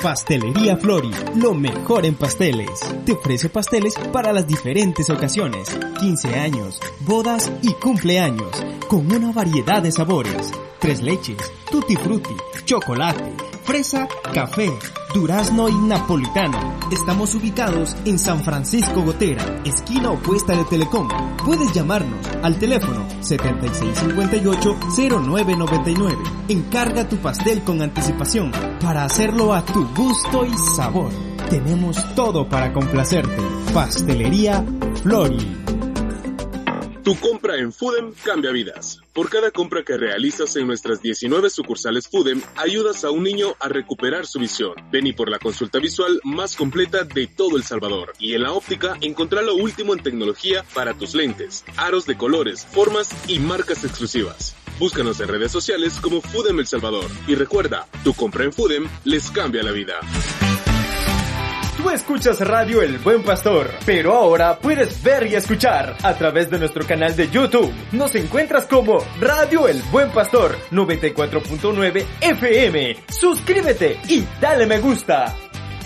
Pastelería Flori, lo mejor en pasteles. Te ofrece pasteles para las diferentes ocasiones, 15 años, bodas y cumpleaños, con una variedad de sabores. 3 leches, tutti frutti, chocolate, fresa, café, durazno y napolitano. Estamos ubicados en San Francisco Gotera, esquina opuesta de Telecom. Puedes llamarnos al teléfono 7658-0999. Encarga tu pastel con anticipación para hacerlo a tu gusto y sabor. Tenemos todo para complacerte. Pastelería Flori. Tu compra en Foodem cambia vidas. Por cada compra que realizas en nuestras 19 sucursales Foodem, ayudas a un niño a recuperar su visión. Ven y por la consulta visual más completa de todo El Salvador. Y en la óptica, encontrá lo último en tecnología para tus lentes, aros de colores, formas y marcas exclusivas. Búscanos en redes sociales como Foodem El Salvador. Y recuerda, tu compra en Foodem les cambia la vida. Tú escuchas Radio El Buen Pastor, pero ahora puedes ver y escuchar a través de nuestro canal de YouTube. Nos encuentras como Radio El Buen Pastor 94.9 FM. Suscríbete y dale me gusta.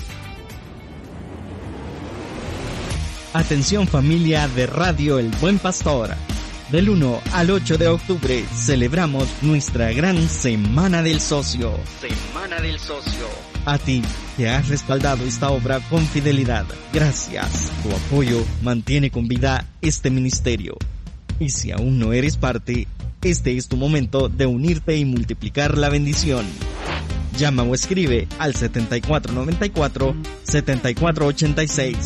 Atención familia de Radio El Buen Pastor. Del 1 al 8 de octubre celebramos nuestra gran Semana del Socio. Semana del Socio. A ti, que has respaldado esta obra con fidelidad. Gracias. Tu apoyo mantiene con vida este ministerio. Y si aún no eres parte, este es tu momento de unirte y multiplicar la bendición. Llama o escribe al 7494-7486